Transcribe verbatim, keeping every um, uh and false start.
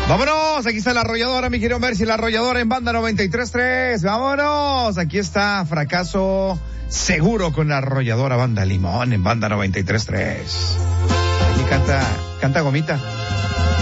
Vámonos, aquí está la arrolladora, mi querido Mercy, la arrolladora en Banda noventa y tres punto tres. Vámonos, aquí está Fracaso Seguro con la arrolladora Banda Limón en Banda noventa y tres punto tres. Aquí canta, canta Gomita.